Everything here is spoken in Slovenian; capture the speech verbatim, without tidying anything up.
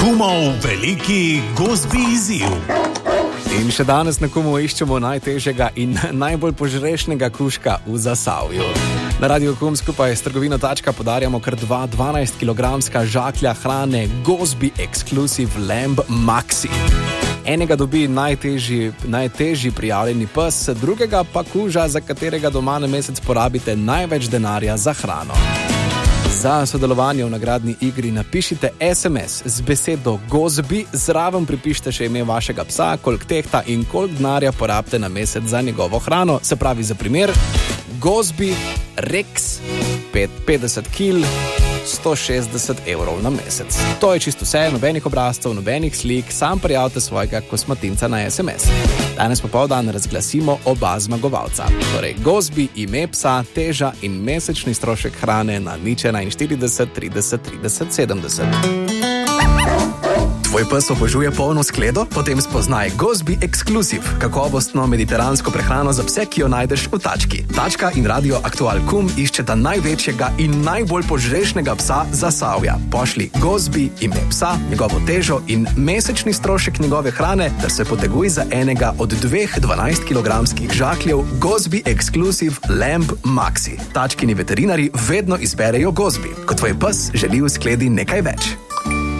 Kumov veliki gozbi izziv. In še danes na Kumu iščemo najtežjega in najbolj požrešnega kužka v Zasavju. Na Radio Kum skupaj s trgovino Tačka podarjamo kar dva dvanajstkilogramska žaklja hrane Gozbi Exclusive Lamb Maxi. Enega dobi najtežji, najtežji prijavljeni pes, drugega pa kuža, za katerega doma na mesec porabite največ denarja za hrano. Za sodelovanje v nagradni igri napišite es em es z besedo Gozbi, zraven pripišite še ime vašega psa, koliko tehta in koliko denarja porabite na mesec za njegovo hrano. Se pravi, za primer, Gozbi Rex petdeset kilogramov, sto šestdeset evrov na mesec. To je čisto vse, nobenih obrazcev, nobenih slik, sam prijavite svojega kosmatinca na es em es. Danes popoldan razglasimo oba zmagovalca. Torej, Gozbi, ime psa, teža in mesečni strošek hrane na nič enainštirideset trideset trideset sedemdeset. Tvoj pes obožuje polno skledo? Potem spoznaj Gozbi Exclusive, kakovostno mediteransko prehrano za pse, ki jo najdeš v Tački. Tačka in Radio Aktual Kum iščeta največjega in najbolj požrešnega psa Zasavja. Pošli Gozbi, ime psa, njegovo težo in mesečni strošek njegove hrane, ter se poteguj za enega od dveh dvanajstkilogramskih žakljev Gozbi Exclusive Lamb Maxi. Tačkini veterinari vedno izberejo Gozbi, ko tvoj pes želi v skledi nekaj več.